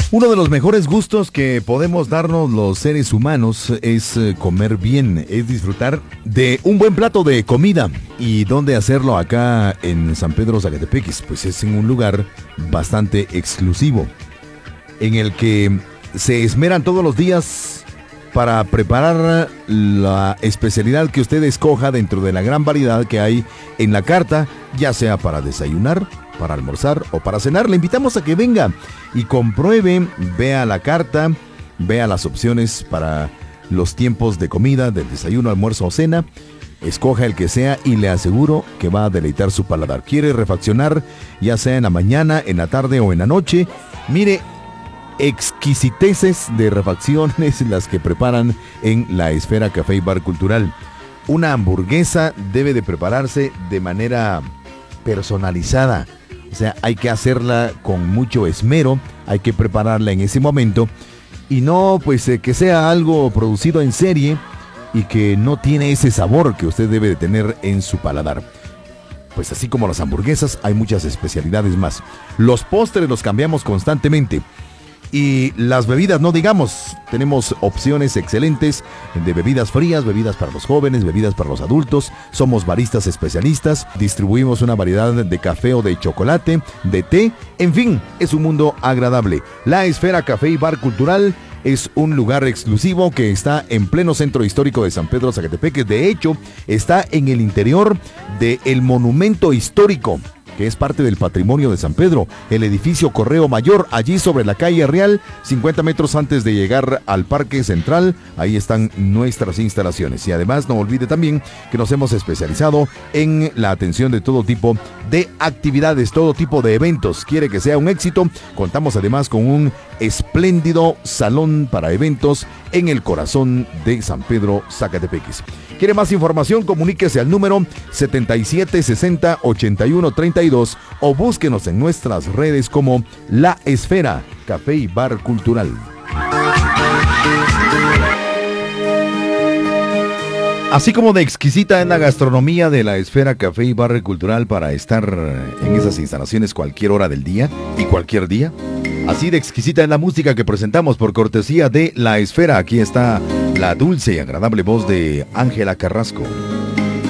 Uno de los mejores gustos que podemos darnos los seres humanos es comer bien, es disfrutar de un buen plato de comida. ¿Y dónde hacerlo acá en San Pedro Zacatepeques? Pues es en un lugar bastante exclusivo, en el que se esmeran todos los días para preparar la especialidad que usted escoja dentro de la gran variedad que hay en la carta, ya sea para desayunar, para almorzar o para cenar. Le invitamos a que venga y compruebe, vea la carta, vea las opciones para los tiempos de comida, del desayuno, almuerzo o cena. Escoja el que sea y le aseguro que va a deleitar su paladar. ¿Quiere refaccionar, ya sea en la mañana, en la tarde o en la noche? Mire, exquisiteces de refacciones las que preparan en la Esfera Café y Bar Cultural. Una hamburguesa debe de prepararse de manera personalizada. O sea, hay que hacerla con mucho esmero, hay que prepararla en ese momento y no pues que sea algo producido en serie y que no tiene ese sabor que usted debe de tener en su paladar. Pues así como las hamburguesas, hay muchas especialidades más. Los postres los cambiamos constantemente. Y las bebidas, no digamos, tenemos opciones excelentes de bebidas frías, bebidas para los jóvenes, bebidas para los adultos. Somos baristas especialistas, distribuimos una variedad de café o de chocolate, de té, en fin, es un mundo agradable. La Esfera Café y Bar Cultural es un lugar exclusivo que está en pleno centro histórico de San Pedro Zacatepeques. De hecho, está en el interior del monumento histórico, que es parte del patrimonio de San Pedro, el edificio Correo Mayor, allí sobre la calle Real, 50 metros antes de llegar al Parque Central. Ahí están nuestras instalaciones. Y además no olvide también que nos hemos especializado en la atención de todo tipo de actividades, todo tipo de eventos. ¿Quiere que sea un éxito? Contamos además con un espléndido salón para eventos en el corazón de San Pedro Zacatepeques. ¿Quiere más información? Comuníquese al número 7760-8132 o búsquenos en nuestras redes como La Esfera Café y Bar Cultural. Así como de exquisita es la gastronomía de La Esfera Café y Bar Cultural para estar en esas instalaciones cualquier hora del día y cualquier día, así de exquisita es la música que presentamos por cortesía de La Esfera. Aquí está la dulce y agradable voz de Ángela Carrasco.